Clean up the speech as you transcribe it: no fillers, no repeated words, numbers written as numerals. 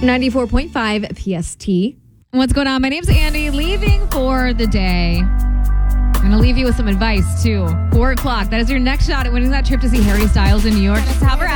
94.5 PST. What's going on? My name's Andy, leaving for the day. I'm going to leave you with some advice, too. 4 o'clock. That is your next shot at winning that trip to see Harry Styles in New York. Just have her